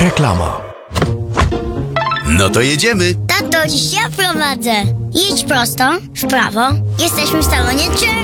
Reklama. No to jedziemy. Tato, dziś ja prowadzę. Jedź prosto, w prawo. Jesteśmy w salonie